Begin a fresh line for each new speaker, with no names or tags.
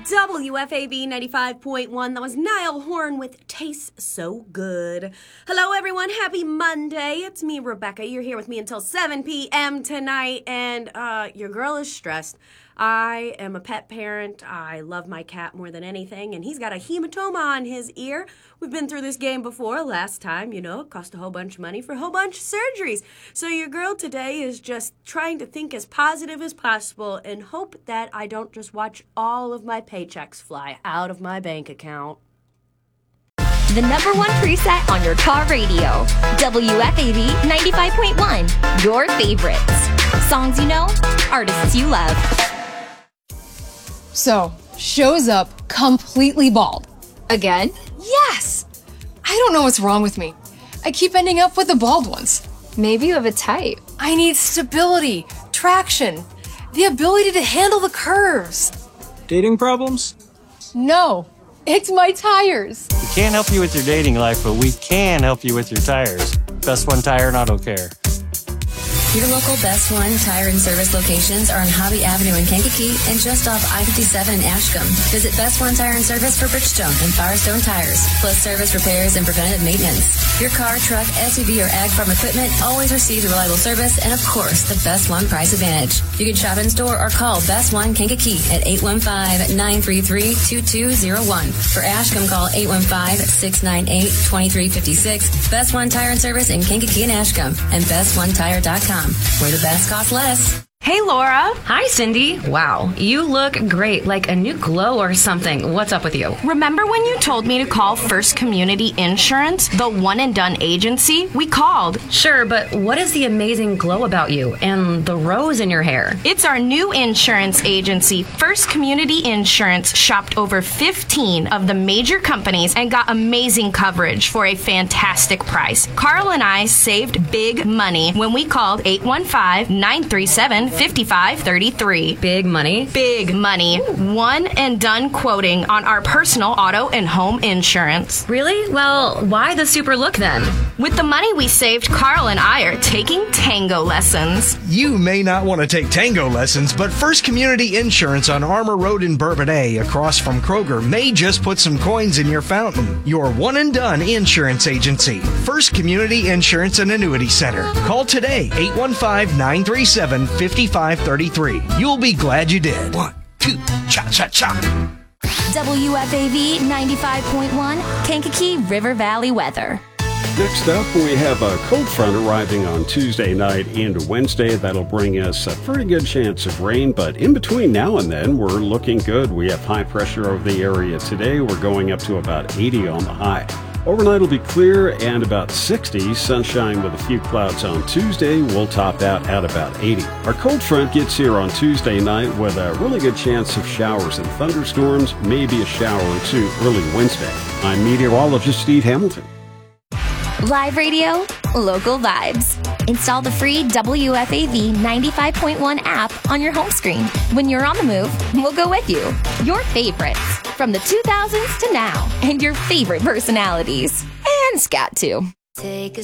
WFAB 95.1. That was Niall Horan with Tastes So Good. Hello, everyone. Happy Monday. It's me, Rebecca. You're here with me until 7 p.m. tonight, and your girl is stressed. I am a pet parent. I love my cat more than anything, and he's got a hematoma on his ear. We've been through this game before. Last time, it cost a whole bunch of money for a whole bunch of surgeries. So your girl today is just trying to think as positive as possible and hope that I don't just watch all of my paychecks fly out of my bank account.
The number one preset on your car radio. WFAV 95.1. Your favorites. Songs you know, artists you love.
So, shows up completely bald. Again? Yes! I don't know what's wrong with me. I keep ending up with the bald ones.
Maybe you have a type.
I need stability, traction, the ability to handle the curves.
Dating problems?
No, it's my tires.
We can't help you with your dating life, but we can help you with your tires. Best One Tire and Auto Care.
Your local Best One Tire and Service locations are on Hobby Avenue in Kankakee and just off I-57 in Ashcombe. Visit Best One Tire and Service for Bridgestone and Firestone tires, plus service repairs and preventative maintenance. Your car, truck, SUV, or ag farm equipment always receives reliable service and, of course, the Best One price advantage. You can shop in store or call Best One Kankakee at 815-933-2201. For Ashcombe, call 815-698-2356. Best One Tire and Service in Kankakee and Ashcombe and bestonetire.com. Where the best costs less.
Hey, Laura. Hi, Cindy. Wow, you look great, like a new glow or something. What's up with you?
Remember when you told me to call First Community Insurance, the one-and-done agency? We called.
Sure, but what is the amazing glow about you and the rose in your hair?
It's our new insurance agency. First Community Insurance shopped over 15 of the major companies and got amazing coverage for a fantastic price. Carl and I saved big money when we called 815-937-5533.
Big money?
Big money. One and done quoting on our personal auto and home insurance.
Really? Well, why the super look then?
With the money we saved, Carl and I are taking tango lessons.
You may not want to take tango lessons, but First Community Insurance on Armour Road in Bourbonnais, across from Kroger, may just put some coins in your fountain. Your one and done insurance agency. First Community Insurance and Annuity Center. Call today, 815-937-5533. You'll be glad you did. 1, 2, cha-cha-cha.
WFAV 95.1. Kankakee River Valley weather.
Next up, we have a cold front arriving on Tuesday night into Wednesday. That'll bring us a pretty good chance of rain, but in between now and then, we're looking good. We have high pressure over the area today. We're going up to about 80 on the high. Overnight will be clear and about 60. Sunshine with a few clouds on Tuesday. We'll top out at about 80. Our cold front gets here on Tuesday night with a really good chance of showers and thunderstorms, maybe a shower or two early Wednesday. I'm meteorologist Steve Hamilton.
Live radio, local vibes. Install the free WFAV 95.1 app on your home screen. When you're on the move, we'll go with you. Your favorites from the 2000s to now, and your favorite personalities. And scat too.
Take a